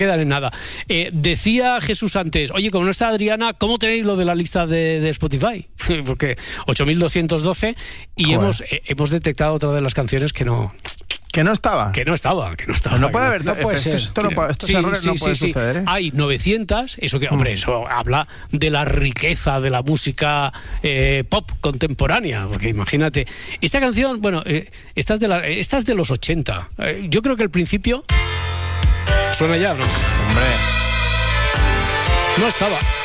quedan en nada. Decía Jesús antes, oye, como no está Adriana, ¿cómo tenéis lo de la lista de Spotify? Porque 8.212 y hemos detectado otra de las canciones que no... Que no estaba. No puede haber. No puede ser. Estos errores no pueden suceder, ¿eh? Hay 900, eso habla de la riqueza de la música pop contemporánea, porque imagínate, esta canción, bueno, esta es de los 80. Yo creo que el principio suena ya, ¿no? Hombre. No estaba.